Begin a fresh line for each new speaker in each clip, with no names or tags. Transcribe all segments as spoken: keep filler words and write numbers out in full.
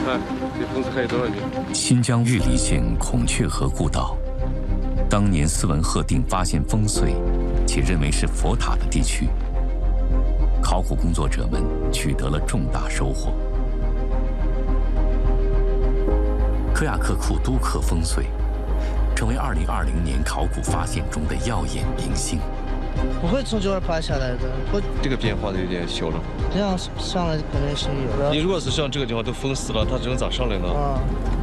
看这风水还有多少年？
新疆玉里县孔雀河故道，当年斯文赫定发现风水，且认为是佛塔的地区，考古工作者们取得了重大收获。柯亚克库都克风水，成为二零二零年考古发现中的耀眼明星。
不会从这儿爬下来的，我
这个变化的有点小了。
这样上来肯定是有的。
你如果是像这个地方都封死了，它人咋上来呢？
啊。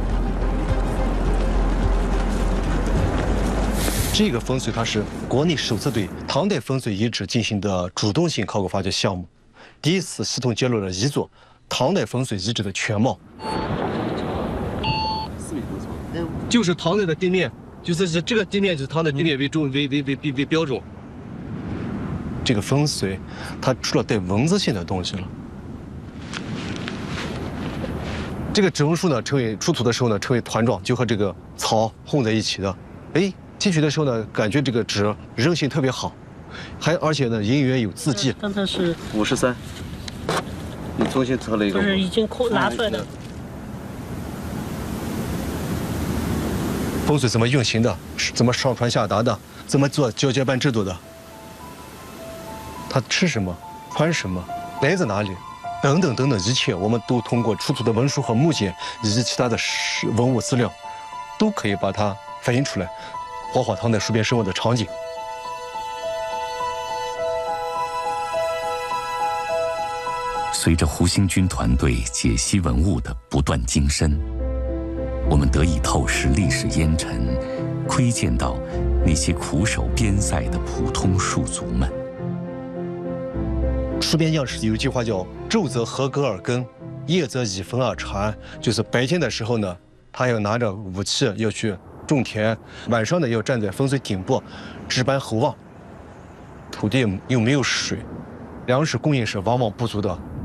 这个风水它是国内首次对唐代风水遗址进行的主动性考古发掘项目，第一次系统揭露了一座唐代风水遗址的全貌。就是唐代的地面，就是是这个地面就是唐代地面为中为为为为为标准。这个风水，它出了带文字性的东西了。这个植物树呢，成为出土的时候呢，成为团状，就和这个草混在一起的。哎，进去的时候呢，感觉这个纸韧性特别好，还而且呢，隐约有字迹。
刚才是
五十三，你重新测了一个。
不是已经抠拿出来的。
风水怎么运行的？怎么上传下达的？怎么做交接班制度的？它吃什么？穿什么？来自哪里？等等等等，一切我们都通过出土的文书和木简以及其他的文物资料，都可以把它反映出来，活化唐代戍边生活的场景。
随着胡兴军团队解析文物的不断精深，我们得以透视历史烟尘，窥见到那些苦守边塞的普通戍族们。戍边将士有一句话叫“昼则禾禾而耕，夜则以坟而产”，就是白天的时候呢，他要拿着武器要去种田，晚上呢要站在风水顶部值班候望。土地又没有水，粮食供应是往往不足的。